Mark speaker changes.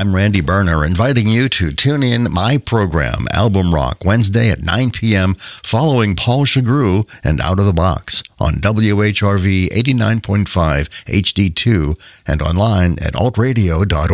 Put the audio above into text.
Speaker 1: I'm Randy Berner, inviting you to tune in my program, Album Rock, Wednesday at 9 p.m., following Paul Chagru and Out of the Box on WHRV 89.5 HD2 and online at altradio.org.